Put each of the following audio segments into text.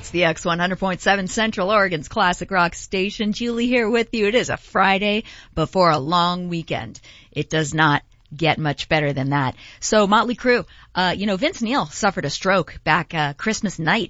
It's the X 100.7 Central Oregon's classic rock station. Julie here with you. It is a Friday before a long weekend. It does not get much better than that. So Motley Crue, Vince Neil suffered a stroke back Christmas night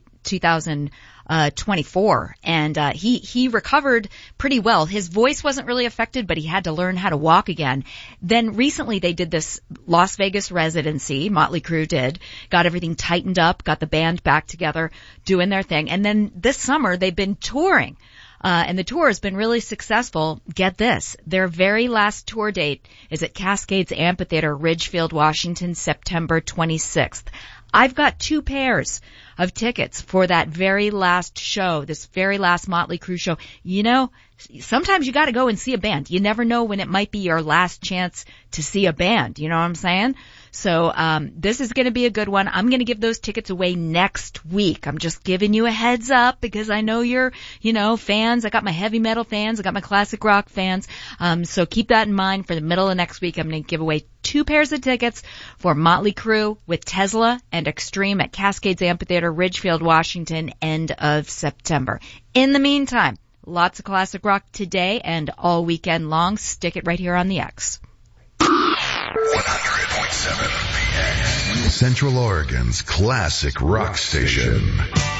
2024, and he recovered pretty well. His voice wasn't really affected, but he had to learn how to walk again. Then recently they did this Las Vegas residency, Motley Crue did, got everything tightened up, got the band back together, doing their thing. And then this summer they've been touring. And the tour has been really successful. Get this, their very last tour date is at Cascades Amphitheater, Ridgefield, Washington, September 26th. I've got 2 pairs of tickets for that very last show, this very last Motley Crue show. You know, sometimes you got to go and see a band. You never know when it might be your last chance to see a band. You know what I'm saying? So this is going to be a good one. I'm going to give those tickets away next week. I'm just giving you a heads up because I know you're, fans. I got my heavy metal fans. I got my classic rock fans. So keep that in mind for the middle of next week. I'm going to give away 2 pairs of tickets for Motley Crue with Tesla and Extreme at Cascades Amphitheater, Ridgefield, Washington, end of September. In the meantime, lots of classic rock today and all weekend long. Stick it right here on the X. 100.7 The X, Central Oregon's classic rock station.